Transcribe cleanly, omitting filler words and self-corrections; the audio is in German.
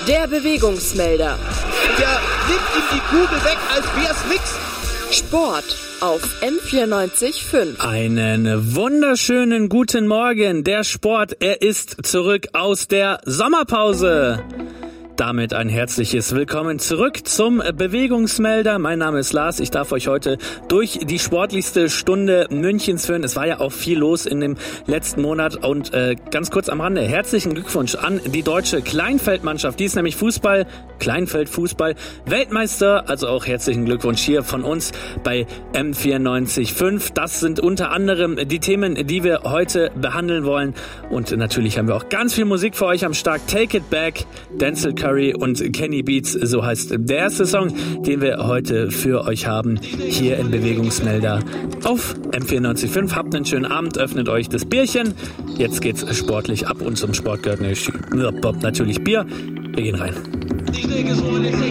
Der Bewegungsmelder. Der nimmt ihm die Kugel weg, als wär's nix. Sport auf M94.5. Einen wunderschönen guten Morgen. Der Sport, er ist zurück aus der Sommerpause. Damit ein herzliches Willkommen zurück zum Bewegungsmelder. Mein Name ist Lars. Ich darf euch heute durch die sportlichste Stunde Münchens führen. Es war ja auch viel los in dem letzten Monat. Und ganz kurz am Rande, herzlichen Glückwunsch an die deutsche Kleinfeldmannschaft. Die ist nämlich Kleinfeldfußball Weltmeister. Also auch herzlichen Glückwunsch hier von uns bei M94.5. Das sind unter anderem die Themen, die wir heute behandeln wollen. Und natürlich haben wir auch ganz viel Musik für euch am Start. Take It Back, Denzel Curry und Kenny Beats, so heißt der erste Song, den wir heute für euch haben, hier im Bewegungsmelder auf M94.5. Habt einen schönen Abend, öffnet euch das Bierchen. Jetzt geht's sportlich ab und zum Sport gehört natürlich Bier. Wir gehen rein. Die Regel ist